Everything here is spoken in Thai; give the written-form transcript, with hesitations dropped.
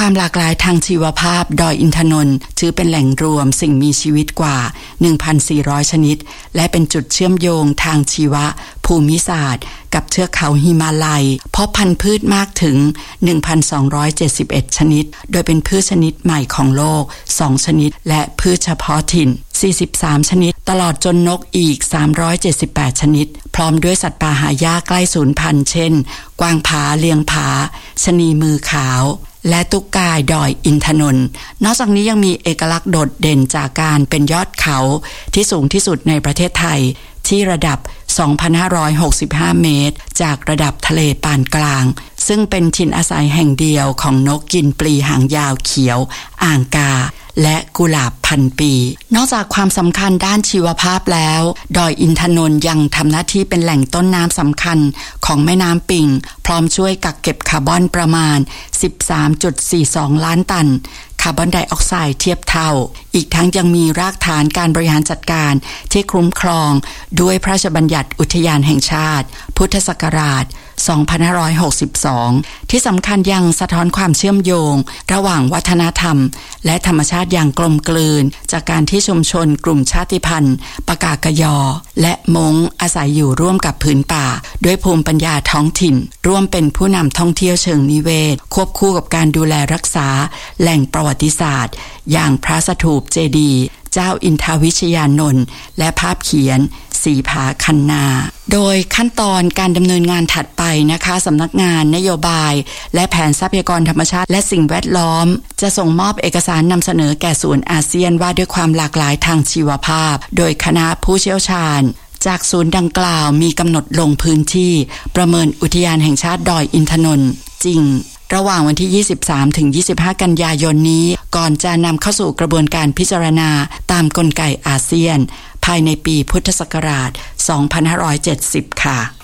ความหลากหลายทางชีวภาพดอยอินทนนท์ถือเป็นแหล่งรวมสิ่งมีชีวิตกว่า 1,400 ชนิดและเป็นจุดเชื่อมโยงทางชีวภูมิศาสตร์กับเทือกเขาหิมาลัยเพราะพันธุ์พืชมากถึง 1,271 ชนิดโดยเป็นพืชชนิดใหม่ของโลก 2 ชนิดและพืชเฉพาะถิ่น 43 ชนิดตลอดจนนกอีก 378 ชนิดพร้อมด้วยสัตว์ป่าหายากใกล้สูญพันธุ์เช่นกวางผาเลียงผาชะนีมือขาวและตุ๊กกายดอยอินทนนท์นอกจากนี้ยังมีเอกลักษณ์โดดเด่นจากการเป็นยอดเขาที่สูงที่สุดในประเทศไทยที่ระดับ 2,565 เมตรจากระดับทะเลปานกลางซึ่งเป็นถิ่นอาศัยแห่งเดียวของนกกินปลีหางยาวเขียวอ่างกาและกุหลาบพันปีนอกจากความสำคัญด้านชีวภาพแล้วดอยอินทนนท์ยังทำหน้าที่เป็นแหล่งต้นน้ำสำคัญของแม่น้ำปิงพร้อมช่วยกักเก็บคาร์บอนประมาณ 13.42 ล้านตันคาร์บอนไดออกไซด์เทียบเท่าอีกทั้งยังมีรากฐานการบริหารจัดการที่คุ้มครองด้วยพระราชบัญญัติอุทยานแห่งชาติพุทธศักราช 2562 ที่สำคัญยังสะท้อนความเชื่อมโยงระหว่างวัฒนธรรมและธรรมชาติอย่างกลมกลืนจากการที่ชุมชนกลุ่มชาติพันธุ์ปากากยอและม้งอาศัยอยู่ร่วมกับพื้นป่าด้วยภูมิปัญญาท้องถิ่นร่วมเป็นผู้นำท่องเที่ยวเชิงนิเวศควบคู่กับการดูแลรักษาแหล่งประวัติศาสตร์อย่างพระสถูปเจดีย์เจ้าอินทวิชยานนท์และภาพเขียนสีผาคันนาโดยขั้นตอนการดำเนินงานถัดไปนะคะสำนักงานนโยบายและแผนทรัพยากรธรรมชาติและสิ่งแวดล้อมจะส่งมอบเอกสารนำเสนอแก่ศูนย์อาเซียนว่าด้วยความหลากหลายทางชีวภาพโดยคณะผู้เชี่ยวชาญจากศูนย์ดังกล่าวมีกำหนดลงพื้นที่ประเมินอุทยานแห่งชาติดอยอินทนนท์จริงระหว่างวันที่ 23 ถึง 25 กันยายนนี้ก่อนจะนำเข้าสู่กระบวนการพิจารณาตามกลไกอาเซียนภายในปีพุทธศักราช 2570 ค่ะ